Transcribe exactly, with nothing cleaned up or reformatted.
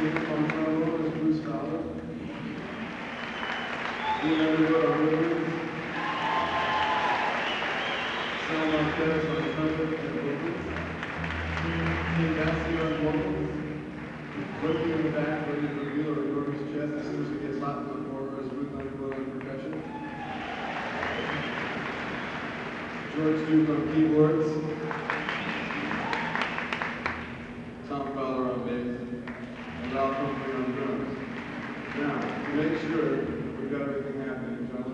Steve on drum, is Bruce Fowler. Dean Underwood on rhythm. Sam Marquez on trumpet and vocals. King Bassey on vocals. Working in the back, ready to reveal or ignore his chest as soon as he gets hot in the floor, is Ruth Underwood on percussion. George Duke on keyboards. Tom Fowler on bass. And Ralph Humphrey on drums. Now, to make sure we've got everything happening, John.